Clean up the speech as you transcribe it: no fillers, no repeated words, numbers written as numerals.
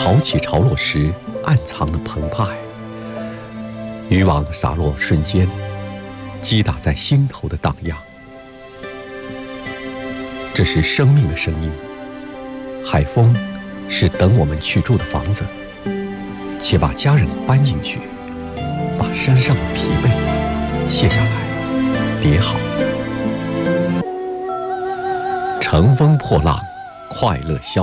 潮起潮落时暗藏的澎湃。渔网洒落瞬间，击打在心头的荡漾。这是生命的声音。海风是等我们去住的房子，且把家人搬进去，把身上的疲惫卸下来，叠好。乘风破浪，快乐逍